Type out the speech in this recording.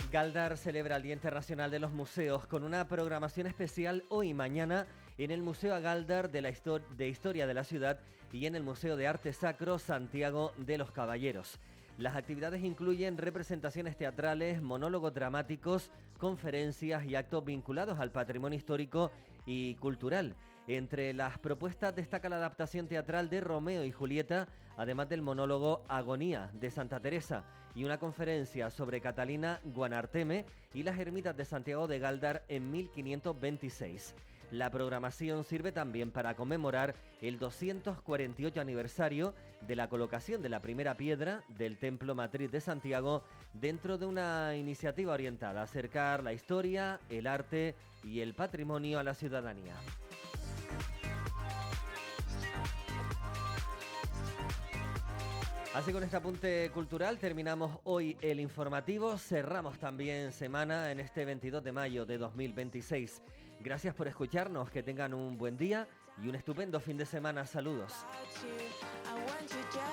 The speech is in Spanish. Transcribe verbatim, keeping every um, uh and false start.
Galdar celebra el Día Internacional de los Museos con una programación especial hoy y mañana en el Museo A Galdar de, la Histo- de Historia de la Ciudad y en el Museo de Arte Sacro Santiago de los Caballeros. Las actividades incluyen representaciones teatrales, monólogos dramáticos, conferencias y actos vinculados al patrimonio histórico y cultural. Entre las propuestas destaca la adaptación teatral de Romeo y Julieta, además del monólogo Agonía de Santa Teresa y una conferencia sobre Catalina Guanarteme y las ermitas de Santiago de Galdar en mil quinientos veintiséis. La programación sirve también para conmemorar el doscientos cuarenta y ocho aniversario de la colocación de la primera piedra del Templo Matriz de Santiago dentro de una iniciativa orientada a acercar la historia, el arte y el patrimonio a la ciudadanía. Así con este apunte cultural terminamos hoy el informativo, cerramos también semana en este veintidós de mayo de dos mil veintiséis. Gracias por escucharnos, que tengan un buen día y un estupendo fin de semana. Saludos.